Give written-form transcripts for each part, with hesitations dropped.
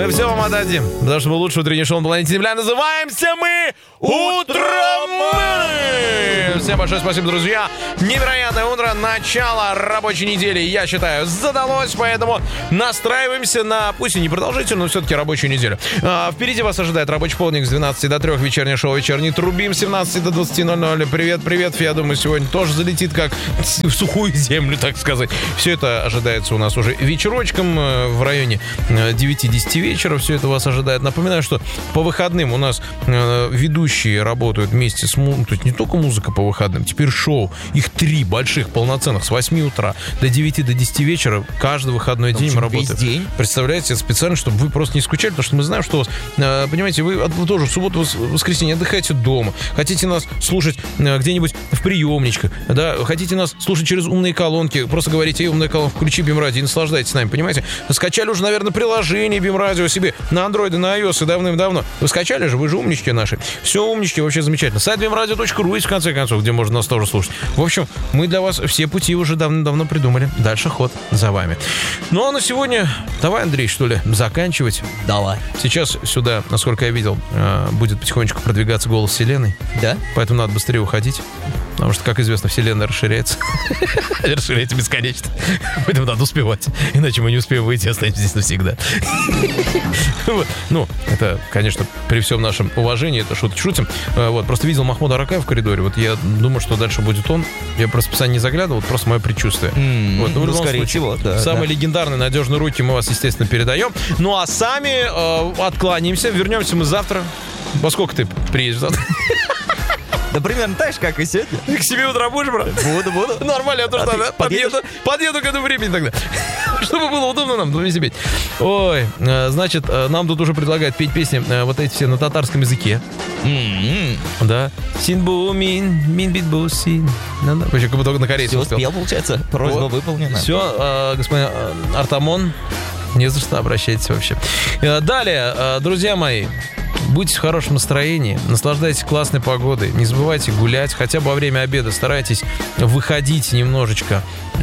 Мы все вам отдадим, потому что мы лучший утренний шоу на планете Земля. Называемся мы Утроманы! Всем большое спасибо, друзья. Невероятное утро, начало рабочей недели, я считаю, задалось, поэтому настраиваемся на, пусть и не продолжительную, но все-таки рабочую неделю. Впереди вас ожидает рабочий полдник с 12 до 3, вечернее шоу «Вечерний Трубим» с 17 до 20:00. Привет, я думаю, сегодня тоже залетит как в сухую землю, так сказать. Все это ожидается у нас уже вечерочком в районе 9-10 вечера. Все это вас ожидает. Напоминаю, что по выходным у нас ведущие работают вместе с музыкой. То есть не только музыка по выходным, теперь шоу. Их 3 больших, полноценных, с 8 утра до 9 до 10 вечера. Каждый выходной день мы работаем. День. Представляете, специально, чтобы вы просто не скучали, потому что мы знаем, что у вас, понимаете, вы тоже в субботу, в воскресенье отдыхаете дома. Хотите нас слушать где-нибудь в приемничках, да, хотите нас слушать через умные колонки, просто говорите: умная колонка, включи BeamRadio и наслаждайтесь с нами, понимаете? Скачали уже, наверное, приложение BeamRadio себе на Android и на iOS давным-давно. Вы скачали же, вы же умнички наши. Все умнички, вообще замечательно. Сайт BeamRadio.ru есть, в конце концов, где можно нас тоже слушать. В общем, мы для вас все пути уже давно придумали. Дальше ход за вами. Ну, а на сегодня давай, Андрей, что ли, заканчивать. Давай. Сейчас сюда, насколько я видел, будет потихонечку продвигаться голос Вселенной. Да? Поэтому надо быстрее уходить. Потому что, как известно, Вселенная расширяется. Расширяется бесконечно. Поэтому надо успевать. Иначе мы не успеем выйти и останемся здесь навсегда. Ну, это, конечно, при всем нашем уважении, это шутим. Вот, просто видел Махмуда Аракая в коридоре. Вот я думаю, что дальше будет он. Я просто в расписание не заглядывал, вот просто мое предчувствие. Вот, ну, в любом случае, самые легендарные, надежные руки мы вас, естественно, передаем. Ну, а сами откланяемся. Вернемся мы завтра. Во сколько ты приедешь завтра? Да примерно так же, как и сегодня. К 7 утра будешь, брат? Буду. Нормально, я тоже подъеду к этому времени тогда. Чтобы было удобно нам вместе петь. Ой, значит, нам тут уже предлагают петь песни вот эти все на татарском языке. Да. Синбу мин битбу син. Вообще, как бы только на корейском успел. Все, спел, получается. Просьба выполнена. Все, господин Артамон, не за что, обращайтесь вообще. Далее, друзья мои, будьте в хорошем настроении, наслаждайтесь классной погодой, не забывайте гулять, хотя бы во время обеда старайтесь выходить немножечко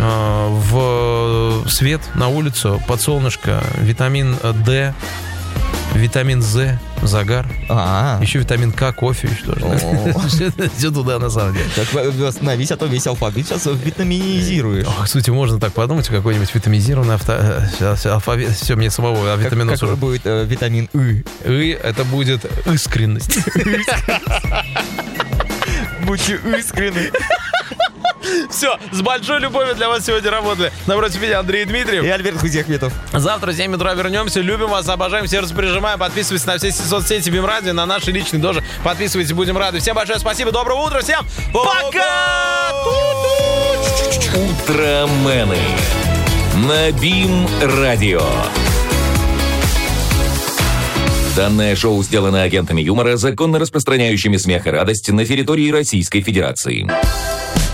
в свет, на улицу, под солнышко, витамин D, витамин З, загар, еще витамин К, кофе, что же. Все туда, на самом деле. Так, остановись, а то весь алфавит сейчас витаминизируешь. Кстати, можно так подумать, какой-нибудь витаминизированный алфавит. Все, мне самого витаминоз уже. Какой будет витамин И? И это будет искренность. Будьте искренны. Все, с большой любовью для вас сегодня работали. Напротив меня Андрей Дмитриев и Альберт Худяхметов. Завтра в 7 утра вернемся. Любим вас, обожаем, сердце прижимаем. Подписывайтесь на все соцсети BeamRadio, на наши личные тоже. Подписывайтесь, будем рады. Всем большое спасибо, доброго утра, всем пока! Утромены на BeamRadio. Данное шоу сделано агентами юмора, законно распространяющими смех и радость на территории Российской Федерации.